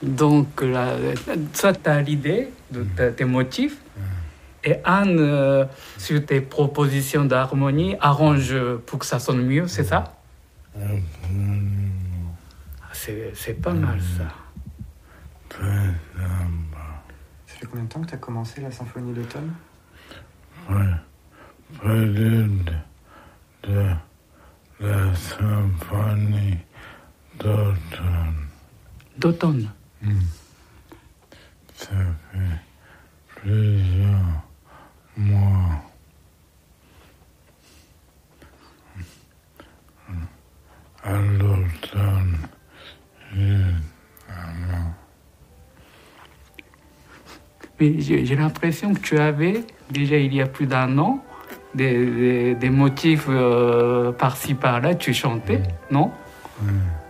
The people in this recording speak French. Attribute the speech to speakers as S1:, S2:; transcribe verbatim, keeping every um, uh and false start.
S1: Donc, là, ça, tu as l'idée de ta- tes motifs. Et Anne, euh, sur tes propositions d'harmonie, arrange pour que ça sonne mieux, c'est ça?
S2: Absolument.
S1: Ah, C'est, c'est pas mal, ça.
S2: Très sympa.
S3: Ça fait combien de temps que tu as commencé la symphonie d'automne?
S2: Pré- Prélude de la symphonie d'automne.
S1: D'automne.
S2: Ça fait plusieurs mois. À l'automne, justement.
S1: Mais j'ai, j'ai l'impression que tu avais, déjà il y a plus d'un an, des, des, des motifs euh, par-ci par-là, tu chantais, non?
S2: Ouais.